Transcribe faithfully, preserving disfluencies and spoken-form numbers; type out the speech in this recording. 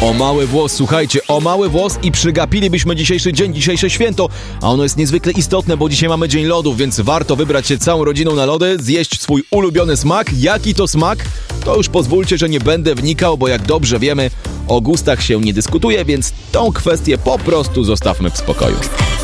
O mały włos, słuchajcie, o mały włos i przegapilibyśmy dzisiejszy dzień, dzisiejsze święto, a ono jest niezwykle istotne, bo dzisiaj mamy Dzień Lodów, więc warto wybrać się całą rodziną na lody, zjeść swój ulubiony smak. Jaki to smak? To już pozwólcie, że nie będę wnikał, bo jak dobrze wiemy, o gustach się nie dyskutuje, więc tą kwestię po prostu zostawmy w spokoju.